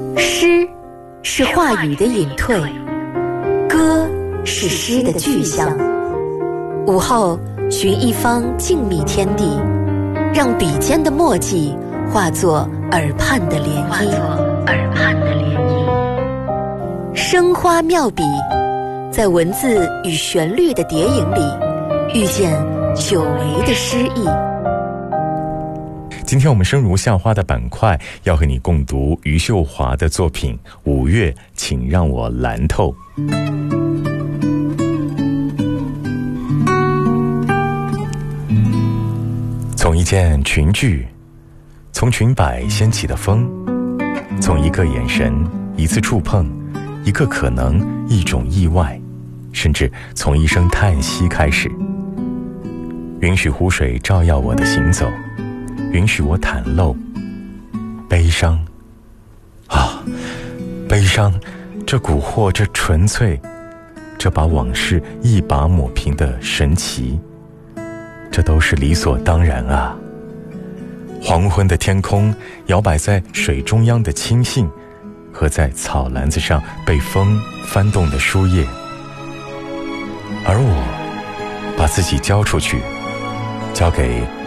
诗是话语的隐退，歌是诗的具象。午后寻一方静谧天地，让笔尖的墨迹化作耳畔的涟漪。生花妙笔，在文字与旋律的叠影里，遇见久违的诗意。 今天我们生如夏花的板块要和你共读余秀华的作品《五月，请让我蓝透》。从一件裙裾，从裙摆掀起的风，从一个眼神，一次触碰，一个可能，一种意外，甚至从一声叹息开始，允许湖水照耀我的行走，允许我袒露悲伤啊，悲伤，这蛊惑，这纯粹，这把往事一把抹平的神奇，这都是理所当然啊。黄昏的天空，摇摆在水中央的青荇，和在草篮子上被风翻动的书页，而我把自己交出去，交给